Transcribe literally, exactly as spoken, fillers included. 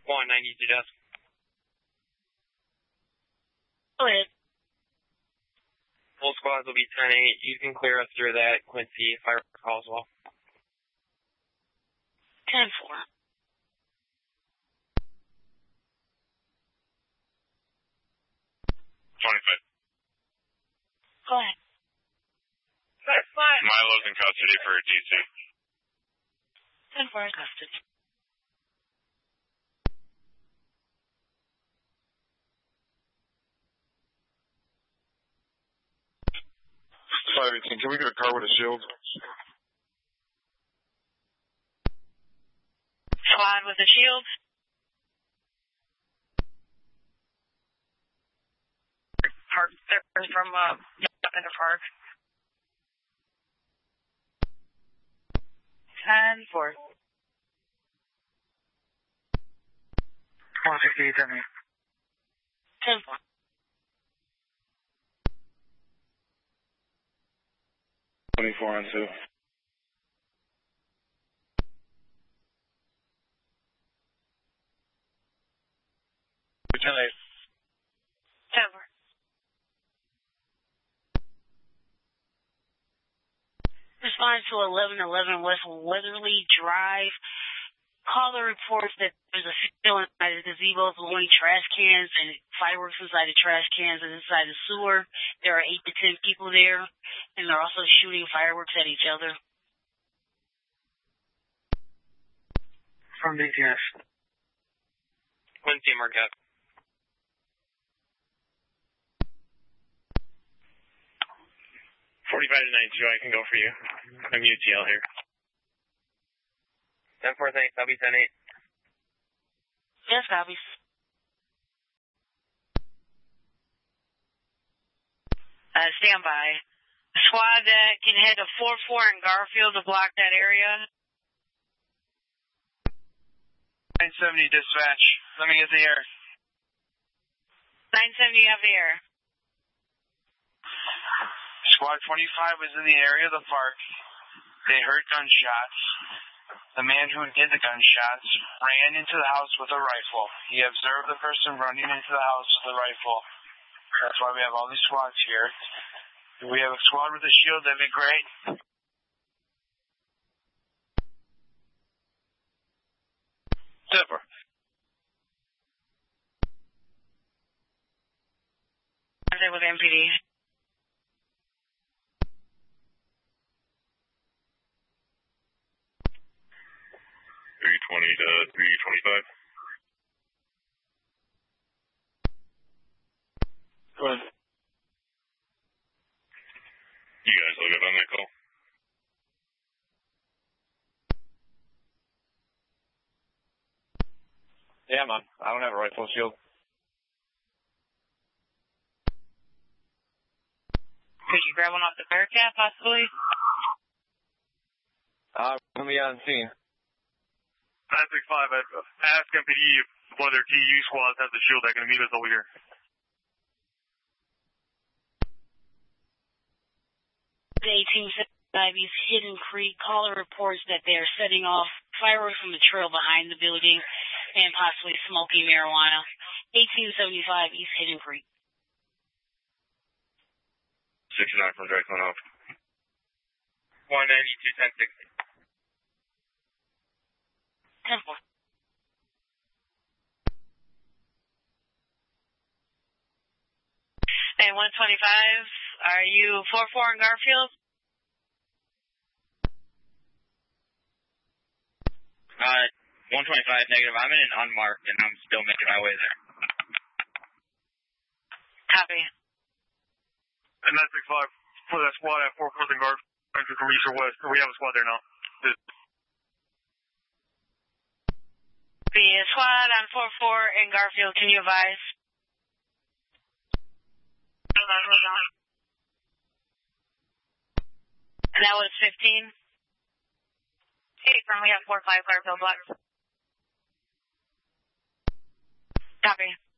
one ninety-two desk. Go ahead. Full squads will be ten eight. You can clear us through that Quincy fire call as well. ten four. twenty-five. Go ahead. Milo's in custody for D C. ten four in custody. five eighteen, can we get a car with a shield? Squad with a shield. Park from uh, in the park. ten four. one sixty-eight, ten eight. ten four. twenty-four on two. ten eight. ten four. Respond to eleven eleven West Weatherly Drive. Caller reports that there's a still inside the gazebo blowing trash cans and fireworks inside the trash cans and inside the sewer. There are eight to ten people there, and they're also shooting fireworks at each other. From D T S. Quincy Marquette. forty-five to ninety-two, I can go for you. I'm U T L here. ten four, thanks. I'll be ten eight. Yes, copies. Uh, stand by. Squad that can head to four four in Garfield to block that area. nine seventy dispatch. Let me get the air. nine seventy have the air. Squad twenty-five was in the area of the park. They heard gunshots. The man who did the gunshots ran into the house with a rifle. He observed the person running into the house with a rifle. That's why we have all these squads here. If we have a squad with a shield, that'd be great. Zipper. I'm there with M P D. three twenty to three twenty-five. Go ahead. You guys look up on that call? Yeah, man. I don't have a rifle shield. Could you grab one off the Bearcat, possibly? Uh, let me on scene. nine six five, ask M P D whether T U squads have the shield that can meet us over here. The eighteen seventy-five East Hidden Creek caller reports that they are setting off fireworks from the trail behind the building and possibly smoking marijuana. eighteen seventy-five East Hidden Creek. sixty-nine from Drake off. one ninety-two, ten sixty. ten four. And one twenty-five, are you four four in Garfield? Uh, one twenty-five negative. I'm in an unmarked and I'm still making my way there. Copy. And nine six five, for that squad at four fourth and Garfield, from east or west. We have a squad there now. The squad on four four in Garfield, can you advise? And that was fifteen? Hey, from we have four five Garfield block. Copy.